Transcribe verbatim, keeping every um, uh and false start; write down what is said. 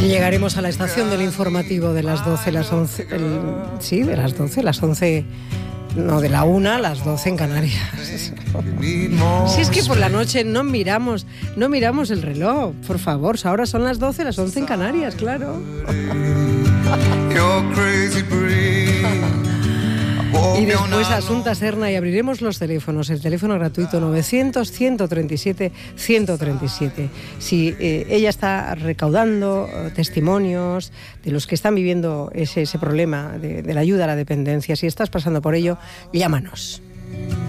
Y llegaremos a la estación del informativo de las doce, las once, el, sí, de las doce, las once, no, de la una, las doce en Canarias. Si es que por la noche no miramos, no miramos el reloj, por favor, ahora son las doce, las once en Canarias, claro. Y después Asunta Serna y abriremos los teléfonos, el teléfono gratuito novecientos, ciento treinta y siete, ciento treinta y siete. Si eh, ella está recaudando eh, testimonios de los que están viviendo ese, ese problema de, de la ayuda a la dependencia, si estás pasando por ello, llámanos.